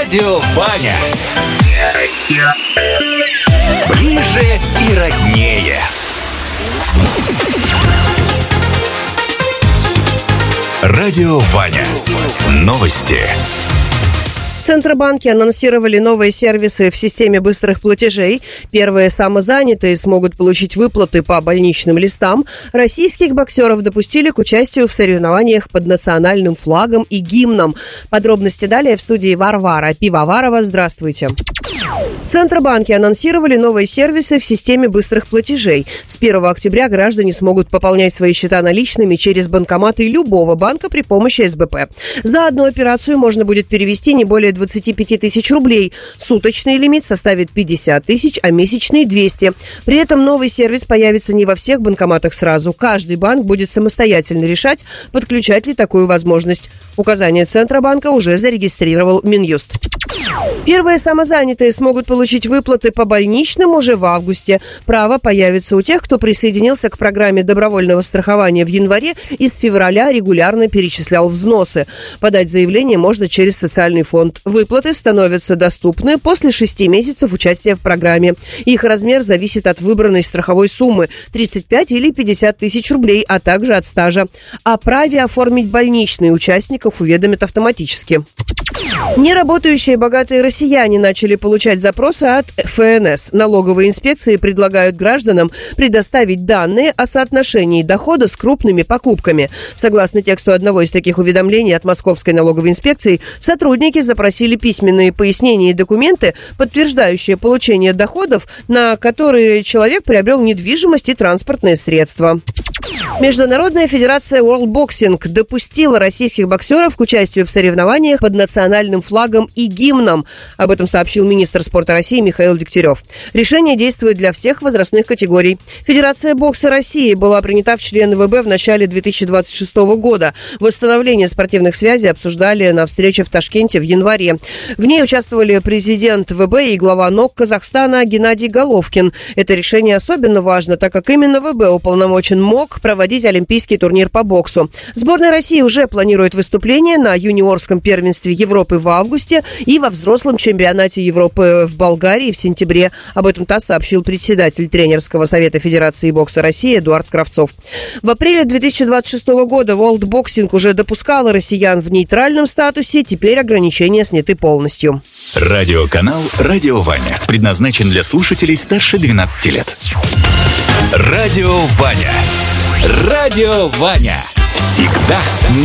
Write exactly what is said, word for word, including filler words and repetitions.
Радио Ваня. Ближе и роднее. Радио Ваня. Новости. Центробанки анонсировали новые сервисы в системе быстрых платежей. Первые самозанятые смогут получить выплаты по больничным листам. Российских боксеров допустили к участию в соревнованиях под национальным флагом и гимном. Подробности далее в студии Варвара Пивоварова. Здравствуйте. Центробанки анонсировали новые сервисы в системе быстрых платежей. С первого октября граждане смогут пополнять свои счета наличными через банкоматы любого банка при помощи эс бэ пэ. За одну операцию можно будет перевести не более двадцать пять тысяч рублей. Суточный лимит составит пятьдесят тысяч, а месячный – двести. При этом новый сервис появится не во всех банкоматах сразу. Каждый банк будет самостоятельно решать, подключать ли такую возможность. Указание Центробанка уже зарегистрировал Минюст. Первые самозанятые смогут получить выплаты по больничным уже в августе. Право появится у тех, кто присоединился к программе добровольного страхования в январе и с февраля регулярно перечислял взносы. Подать заявление можно через социальный фонд. Выплаты становятся доступны после шести месяцев участия в программе. Их размер зависит от выбранной страховой суммы – тридцать пять или пятьдесят тысяч рублей, а также от стажа. О праве оформить больничные участников уведомят автоматически. Неработающие богатые россияне начали получать запросы от эф эн эс. Налоговые инспекции предлагают гражданам предоставить данные о соотношении дохода с крупными покупками. Согласно тексту одного из таких уведомлений от Московской налоговой инспекции, сотрудники запросили письменные пояснения и документы, подтверждающие получение доходов, на которые человек приобрел недвижимость и транспортные средства. Международная федерация World Boxing допустила российских боксеров к участию в соревнованиях под национальным флагом и гимном. Об этом сообщил министр спорта России Михаил Дегтярев. Решение действует для всех возрастных категорий. Федерация бокса России была принята в члены вэ бэ в начале две тысячи двадцать шестого года. Восстановление спортивных связей обсуждали на встрече в Ташкенте в январе. В ней участвовали президент вэ бэ и глава НОК Казахстана Геннадий Головкин. Это решение особенно важно, так как именно вэ бэ уполномочен МОК проводить олимпийский турнир по боксу. Сборная России уже планирует выступление на юниорском первенстве Европы в августе и во взрослом чемпионате Европы в Болгарии в сентябре. Об этом ТАСС сообщил председатель тренерского совета Федерации бокса России Эдуард Кравцов. В апреле две тысячи двадцать шестого года World Boxing уже допускала россиян в нейтральном статусе. Теперь ограничения сняты полностью. Радиоканал «Радио Ваня» предназначен для слушателей старше двенадцати лет. Радио Ваня. Радио Ваня. Всегда